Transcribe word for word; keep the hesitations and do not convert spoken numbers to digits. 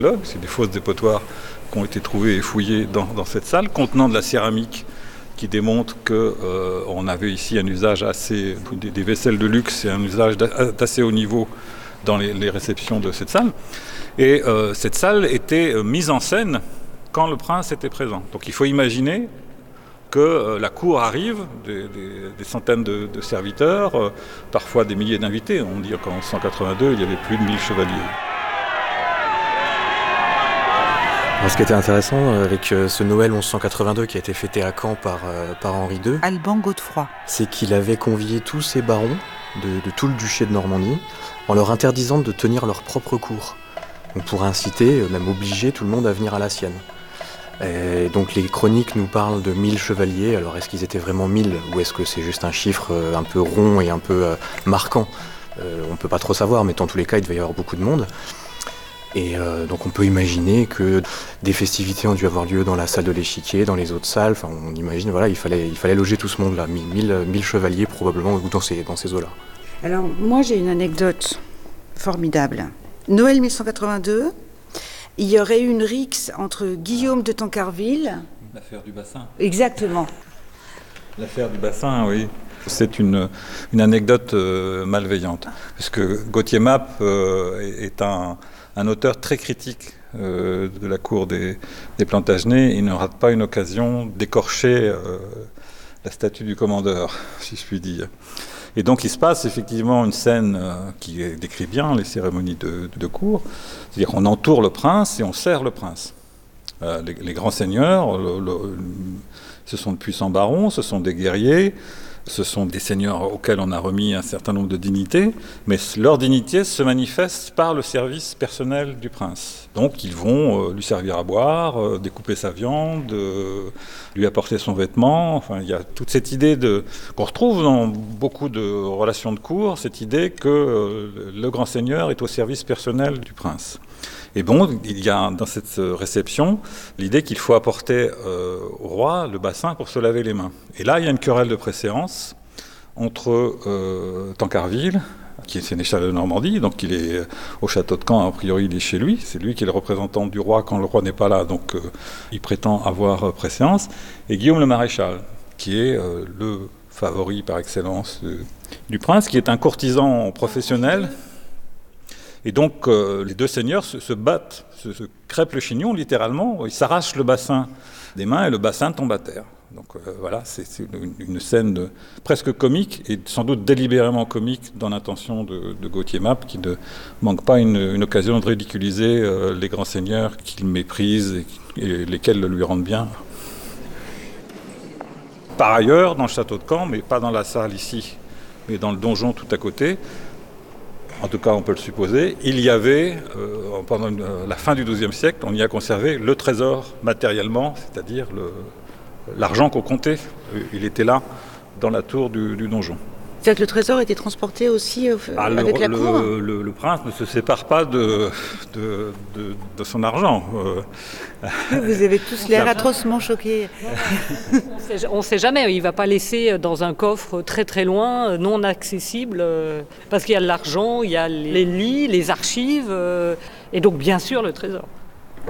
C'est des fosses dépotoirs qui ont été trouvées et fouillées dans, dans cette salle, contenant de la céramique qui démontre qu'on euh, avait ici un usage assez, des, des vaisselles de luxe et un usage d'assez haut niveau dans les, les réceptions de cette salle. Et euh, cette salle était mise en scène quand le prince était présent. Donc il faut imaginer que euh, la cour arrive, des, des, des centaines de, de serviteurs, euh, parfois des milliers d'invités. On dit qu'en cent quatre-vingt-deux, il y avait plus de mille chevaliers. Alors, ce qui était intéressant avec ce Noël mille cent quatre-vingt-deux qui a été fêté à Caen par, euh, par Henri deux, Alban Godefroy, c'est qu'il avait convié tous ses barons de, de tout le duché de Normandie en leur interdisant de tenir leur propre cour. Donc pour inciter, même obliger tout le monde à venir à la sienne. Et donc les chroniques nous parlent de mille chevaliers. Alors est-ce qu'ils étaient vraiment mille ou est-ce que c'est juste un chiffre un peu rond et un peu euh, marquant euh, On ne peut pas trop savoir, mais dans tous les cas, il devait y avoir beaucoup de monde. Et euh, donc on peut imaginer que des festivités ont dû avoir lieu dans la salle de l'échiquier, dans les autres salles. Enfin, on imagine, voilà, il fallait, il fallait loger tout ce monde-là, mille, mille chevaliers probablement dans ces, dans ces eaux-là. Alors moi j'ai une anecdote formidable. Noël mille cent quatre-vingt-deux, il y aurait eu une rixe entre Guillaume de Tancarville... L'affaire du bassin. Exactement. L'affaire du bassin, oui. C'est une, une anecdote euh, malveillante, puisque Gauthier Mappe euh, est un, un auteur très critique euh, de la cour des, des Plantagenets. Il ne rate pas une occasion d'écorcher euh, la statue du commandeur, si je puis dire. Et donc il se passe effectivement une scène euh, qui décrit bien les cérémonies de, de, de cour, c'est-à-dire qu'on entoure le prince et on sert le prince. Euh, les, les grands seigneurs, le, le, ce sont de puissants barons, ce sont des guerriers, ce sont des seigneurs auxquels on a remis un certain nombre de dignités, mais leur dignité se manifeste par le service personnel du prince. Donc ils vont euh, lui servir à boire, euh, découper sa viande, euh, lui apporter son vêtement. Enfin, il y a toute cette idée de, qu'on retrouve dans beaucoup de relations de cour, cette idée que euh, le grand seigneur est au service personnel du prince. Et bon, il y a dans cette réception l'idée qu'il faut apporter euh, au roi le bassin pour se laver les mains. Et là, il y a une querelle de préséance entre euh, Tancarville, qui est sénéchal de Normandie, donc il est au château de Caen, a priori il est chez lui, c'est lui qui est le représentant du roi quand le roi n'est pas là, donc euh, il prétend avoir préséance, et Guillaume le maréchal, qui est euh, le favori par excellence euh, du prince, qui est un courtisan professionnel. Et donc euh, les deux seigneurs se, se battent, se, se crêpent le chignon littéralement, ils s'arrachent le bassin des mains et le bassin tombe à terre. Donc euh, voilà, c'est, c'est une, une scène de, presque comique et sans doute délibérément comique dans l'intention de, de Gauthier Mappe, qui ne manque pas une, une occasion de ridiculiser euh, les grands seigneurs qu'il méprise et, et lesquels le lui rendent bien. Par ailleurs, dans le château de Caen, mais pas dans la salle ici, mais dans le donjon tout à côté, en tout cas on peut le supposer, il y avait, euh, pendant une, euh, la fin du douzième siècle, on y a conservé le trésor matériellement, c'est-à-dire le, l'argent qu'on comptait. Il était là, dans la tour du, du donjon. C'est-à-dire que le trésor était transporté aussi euh, ah, avec le, la cour le, le, le prince ne se sépare pas de, de, de, de son argent. Euh, Vous avez tous l'air atrocement choqués. On ne sait jamais, il ne va pas laisser dans un coffre très très loin, non accessible, parce qu'il y a de l'argent, il y a les lits, les archives, et donc bien sûr le trésor.